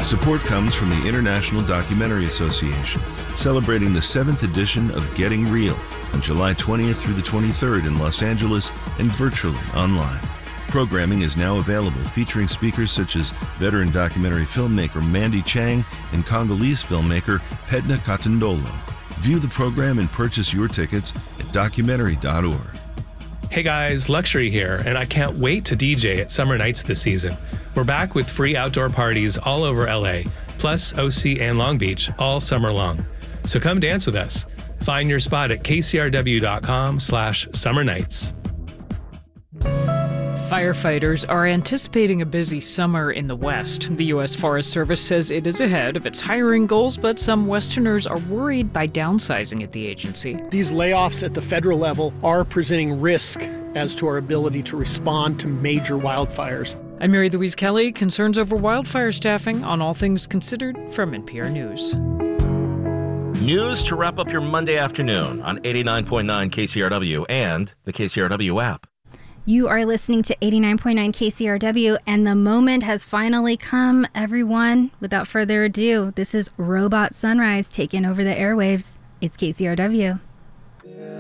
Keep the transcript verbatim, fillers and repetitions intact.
Support comes from the International Documentary Association, celebrating the seventh edition of Getting Real on July twentieth through the twenty-third in Los Angeles and virtually online. Programming is now available, featuring speakers such as veteran documentary filmmaker Mandy Chang and Congolese filmmaker Pedna Katandolo. View the program and purchase your tickets at documentary dot org. Hey guys, Luxury here, and I can't wait to D J at Summer Nights this season. We're back with free outdoor parties all over L A, plus O C and Long Beach all summer long. So come dance with us. Find your spot at k c r w dot com slash summer nights. Firefighters are anticipating a busy summer in the West. The U S Forest Service says it is ahead of its hiring goals, but some Westerners are worried by downsizing at the agency. These layoffs at the federal level are presenting risk as to our ability to respond to major wildfires. I'm Mary Louise Kelly. Concerns over wildfire staffing on All Things Considered from N P R News. News to wrap up your Monday afternoon on eighty-nine point nine K C R W and the K C R W app. You are listening to eighty-nine point nine K C R W, and the moment has finally come, everyone. Without further ado, this is Robot Sunrise taking over the airwaves. It's K C R W.